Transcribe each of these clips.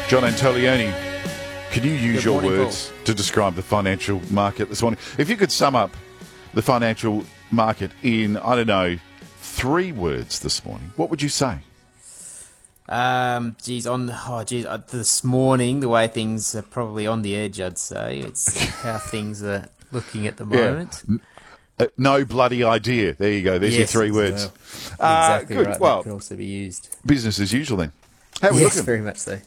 John Antolioni, can you use your morning, words to describe the financial market this morning? If you could sum up the financial market in, I don't know, 3 words this morning, what would you say? This morning, the way things are probably on the edge, I'd say. It's how things are looking at the moment. No bloody idea. There you go. There's your 3 words. Exactly good. right. Well, That could also be used. business as usual then. How are we Yes, looking? very much so.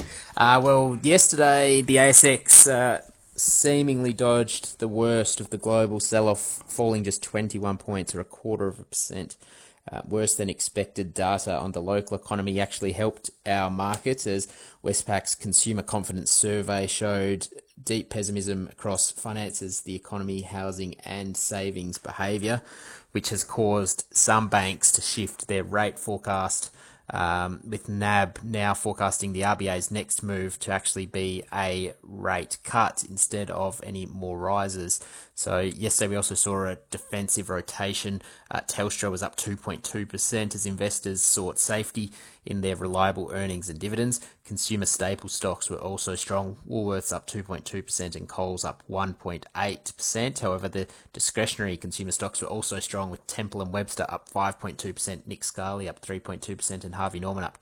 Yesterday the ASX seemingly dodged the worst of the global sell-off, falling just 21 points or 0.25%. Worse than expected data on the local economy actually helped our markets, as Westpac's consumer confidence survey showed deep pessimism across finances, the economy, housing and savings behaviour, which has caused some banks to shift their rate forecast, with NAB now forecasting the RBA's next move to actually be a rate cut instead of any more rises. So yesterday we also saw a defensive rotation. Telstra was up 2.2% as investors sought safety in their reliable earnings and dividends. Consumer staple stocks were also strong. Woolworths up 2.2% and Coles up 1.8%. However, the discretionary consumer stocks were also strong, with Temple and Webster up 5.2%, Nick Scali up 3.2% and Harvey Norman up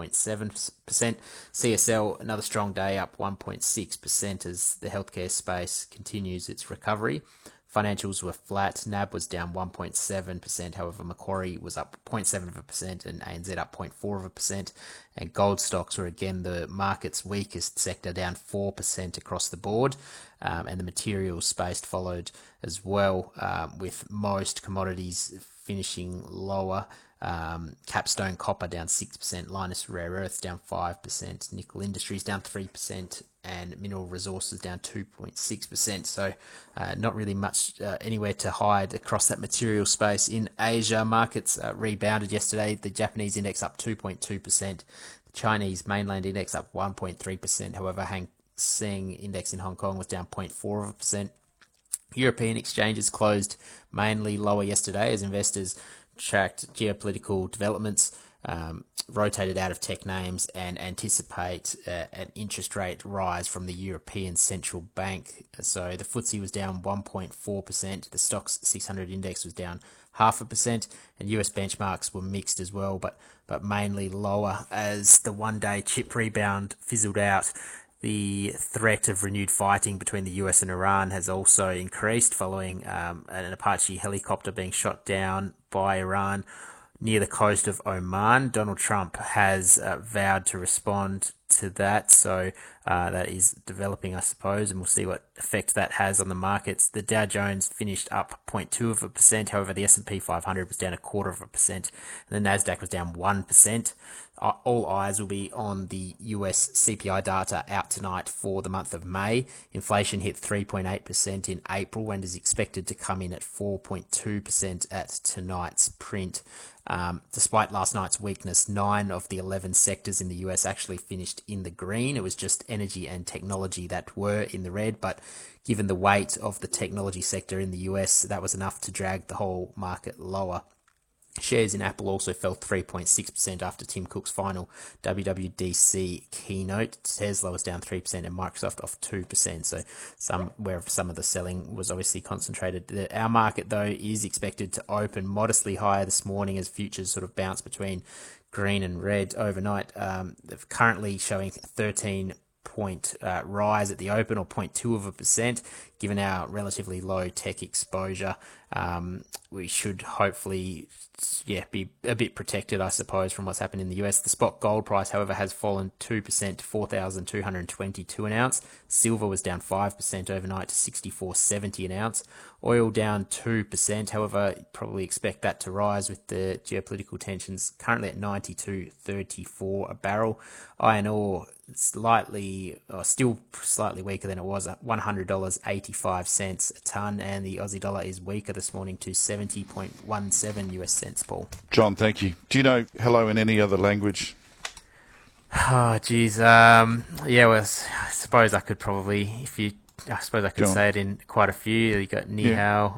2.7%. CSL, another strong day, up 1.6% as the healthcare space continues its recovery. Financials were flat. NAB was down 1.7%. However, Macquarie was up 0.7% and ANZ up 0.4%. And gold stocks were again the market's weakest sector, down 4% across the board. And the materials space followed as well, with most commodities finishing lower. Capstone copper down 6%, Lynas Rare Earths down 5%, Nickel Industries down 3%, and Mineral Resources down 2.6%. So not really much anywhere to hide across that material space. In Asia, markets rebounded yesterday. The Japanese index up 2.2%, the Chinese mainland index up 1.3%. However, Hang Seng index in Hong Kong was down 0.4%. European exchanges closed mainly lower yesterday as investors tracked geopolitical developments, rotated out of tech names, and anticipate an interest rate rise from the European Central Bank. So the FTSE was down 1.4%, the Stocks 600 index was down 0.5%, and US benchmarks were mixed as well, but mainly lower as the one-day chip rebound fizzled out. The threat of renewed fighting between the US and Iran has also increased following an Apache helicopter being shot down by Iran near the coast of Oman. Donald Trump has vowed to respond to that, so that is developing, I suppose, and we'll see what effect that has on the markets. The Dow Jones finished up 0.2%, however the S&P 500 was down 0.25%, and the Nasdaq was down 1%. All eyes will be on the US CPI data out tonight for the month of May. Inflation hit 3.8% in April and is expected to come in at 4.2% at tonight's print. Despite last night's weakness, 9 of the 11 sectors in the US actually finished in the green. It was just energy and technology that were in the red, but given the weight of the technology sector in the US, that was enough to drag the whole market lower. Shares in Apple also fell 3.6% after Tim Cook's final WWDC keynote. Tesla was down 3% and Microsoft off 2%. So some of the selling was obviously concentrated. Our market, though, is expected to open modestly higher this morning as futures sort of bounce between green and red overnight. They're currently showing 13-point rise at the open, or 0.2%. Given our relatively low tech exposure, we should hopefully be a bit protected, I suppose, from what's happened in the US. The spot gold price, however, has fallen 2% to $4,222 an ounce. Silver was down 5% overnight to $64.70 an ounce. Oil down 2%. However, probably expect that to rise with the geopolitical tensions, currently at $92.34 a barrel. Iron ore still slightly weaker than it was at $100.85 a tonne, and the Aussie dollar is weaker this morning to 70.17 US cents, Paul. John, thank you. Do you know hello in any other language? Oh, geez. Well, I suppose I could probably, say it in quite a few. You got ni hao,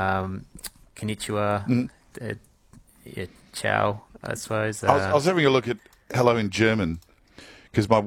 konnichiwa, ciao, I suppose. I was having a look at hello in German because my